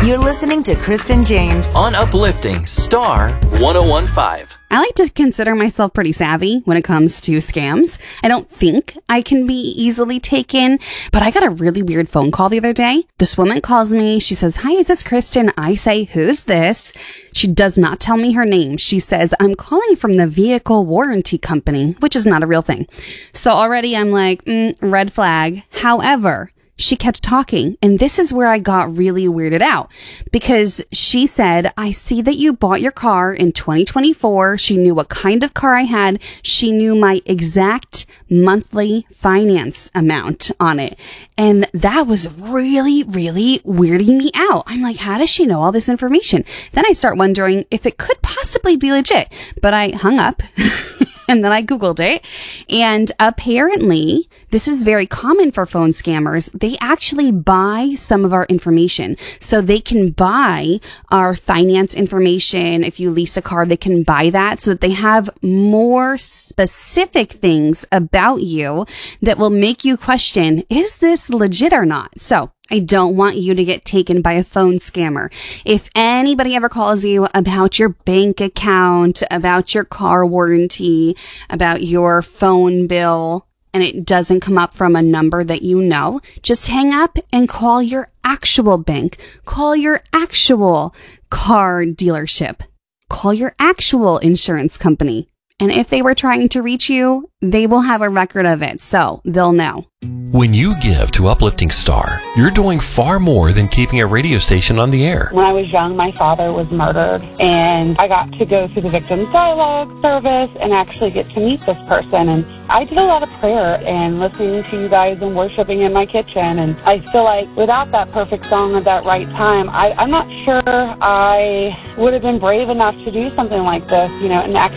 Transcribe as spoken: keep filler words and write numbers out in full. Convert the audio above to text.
You're listening to Kristen James on Uplifting Star one oh one point five. I like to consider myself pretty savvy when it comes to scams. I don't think I can be easily taken, but I got a really weird phone call the other day. This woman calls me. She says, "Hi, is this Kristen?" I say, "Who's this?" She does not tell me her name. She says, "I'm calling from the vehicle warranty company," which is not a real thing. So already I'm like, mm, red flag. However, she kept talking, and this is where I got really weirded out, because she said, "I see that you bought your car in twenty twenty-four. She knew what kind of car I had. She knew my exact monthly finance amount on it. And that was really, really weirding me out. I'm like, how does she know all this information? Then I start wondering if it could possibly be legit, but I hung up. And then I Googled it, and apparently this is very common for phone scammers. They actually buy some of our information. So they can buy our finance information. If you lease a car, they can buy that so that they have more specific things about you that will make you question, is this legit or not? So I don't want you to get taken by a phone scammer. If anybody ever calls you about your bank account, about your car warranty, about your phone bill, and it doesn't come up from a number that you know, just hang up and call your actual bank. Call your actual car dealership. Call your actual insurance company. And if they were trying to reach you, they will have a record of it, so they'll know. When you give to Uplifting Star, you're doing far more than keeping a radio station on the air. When I was young, my father was murdered, and I got to go through the Victims Dialogue service and actually get to meet this person. And I did a lot of prayer and listening to you guys and worshiping in my kitchen. And I feel like without that perfect song at that right time, I, I'm not sure I would have been brave enough to do something like this, you know, and actually